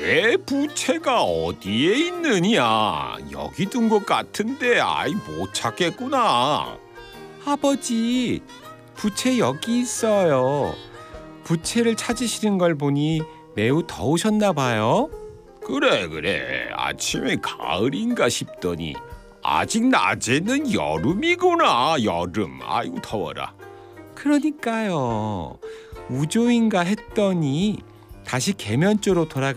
내 부채가 어디에 있느냐? 여기 둔 것 같은데 못 찾겠구나. 아버지, 부채 여기 있어요. 부채를 찾으시는 걸 보니 매우 더우셨나 봐요. 그래. 아침에 가을인가 싶더니 아직 낮에는 여름이구나. 여름. 아이고 더워라. 그러니까요. 우조인가 했더니 다시 계면조로 돌아가